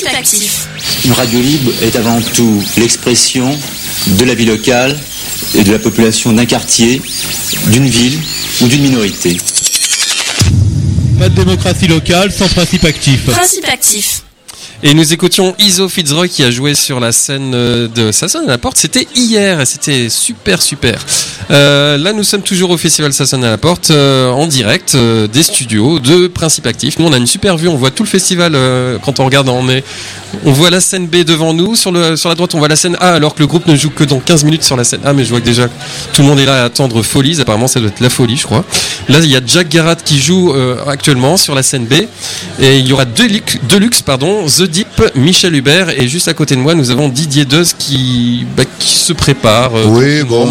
Principe Actif. Une radio libre est avant tout l'expression de la vie locale et de la population d'un quartier, d'une ville ou d'une minorité. Pas de démocratie locale sans principe actif. Principe Actif. Et nous écoutions Iso Fitzroy qui a joué sur la scène de Ça sonne à la porte. C'était hier et c'était super. Là, nous sommes toujours au festival Ça sonne à la porte en direct des studios de Principe Actif. Nous, on a une super vue. On voit tout le festival quand on regarde en mai. On voit la scène B devant nous. Sur la droite, on voit la scène A alors que le groupe ne joue que dans 15 minutes sur la scène A. Mais je vois que déjà tout le monde est là à attendre Folies. Apparemment, ça doit être la folie, je crois. Là, il y a Jack Garratt qui joue actuellement sur la scène B. Et il y aura Deluxe, The Deep, Michel Hubert, et juste à côté de moi nous avons Didier Deuze qui se prépare. Oui, bon,